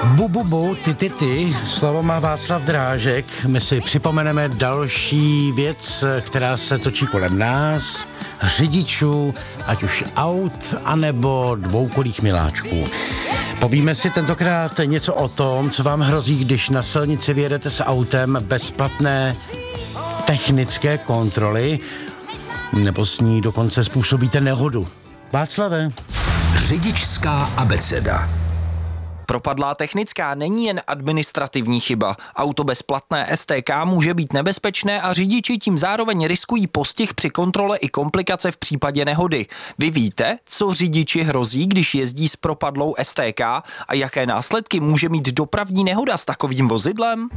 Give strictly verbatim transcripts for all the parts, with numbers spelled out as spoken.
Bu, bu, bu, ty, ty, ty, slovo má Václav Drážek. My si připomeneme další věc, která se točí kolem nás, řidičů, ať už aut, anebo dvoukolých miláčků. Povíme si tentokrát něco o tom, co vám hrozí, když na silnici vyjedete s autem bez platné technické kontroly, nebo s ní dokonce způsobíte nehodu. Václave. Řidičská abeceda. Propadlá technická není jen administrativní chyba. Auto bez platné S T K může být nebezpečné a řidiči tím zároveň riskují postih při kontrole i komplikace v případě nehody. Vy víte, co řidiči hrozí, když jezdí s propadlou S T K a jaké následky může mít dopravní nehoda s takovým vozidlem?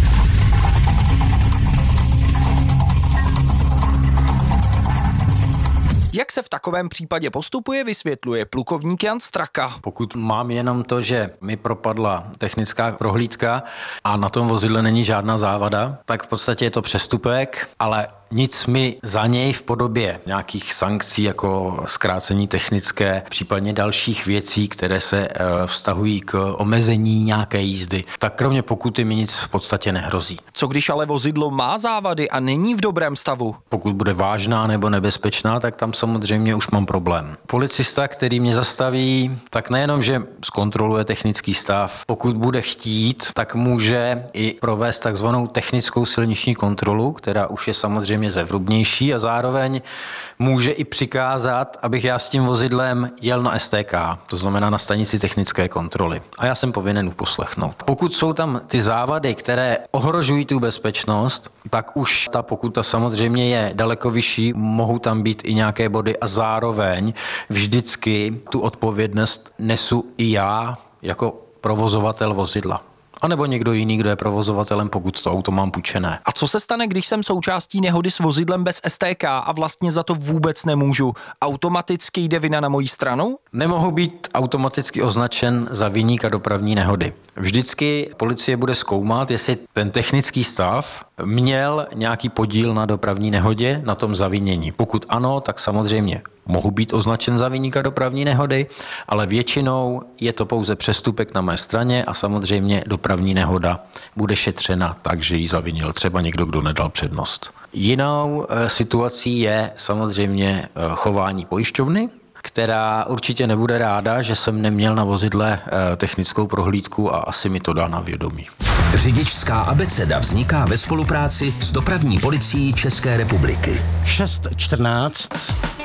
Jak se v takovém případě postupuje, vysvětluje plukovník Jan Straka. Pokud mám jenom to, že mi propadla technická prohlídka a na tom vozidle není žádná závada, tak v podstatě je to přestupek, ale nic mi za něj v podobě nějakých sankcí jako zkrácení technické, případně dalších věcí, které se vztahují k omezení nějaké jízdy, tak kromě pokuty mi nic v podstatě nehrozí. Co když ale vozidlo má závady a není v dobrém stavu? Pokud bude vážná nebo nebezpečná, tak tam samozřejmě už mám problém. Policista, který mě zastaví, tak nejenom, že zkontroluje technický stav, pokud bude chtít, tak může i provést takzvanou technickou silniční kontrolu, která už je samozřejmě zevrubnější a zároveň může i přikázat, abych já s tím vozidlem jel na S T K, to znamená na stanici technické kontroly. A já jsem povinen uposlechnout. Pokud jsou tam ty závady, které ohrožují tu bezpečnost, tak už ta pokuta samozřejmě je daleko vyšší, mohou tam být i nějaké body a zároveň vždycky tu odpovědnost nesu i já jako provozovatel vozidla. A nebo někdo jiný, kdo je provozovatelem, pokud to auto mám půjčené. A co se stane, když jsem součástí nehody s vozidlem bez S T K a vlastně za to vůbec nemůžu? Automaticky jde vina na moji stranu? Nemohu být automaticky označen za viníka dopravní nehody. Vždycky policie bude zkoumat, jestli ten technický stav měl nějaký podíl na dopravní nehodě, na tom zavinění. Pokud ano, tak samozřejmě mohu být označen za viníka dopravní nehody, ale většinou je to pouze přestupek na mé straně a samozřejmě dopravní nehoda bude šetřena tak, že ji zavinil třeba někdo, kdo nedal přednost. Jinou e, situací je samozřejmě e, chování pojišťovny, která určitě nebude ráda, že jsem neměl na vozidle e, technickou prohlídku a asi mi to dá na vědomí. Řidičská abeceda vzniká ve spolupráci s Dopravní policií České republiky. šest čtrnáct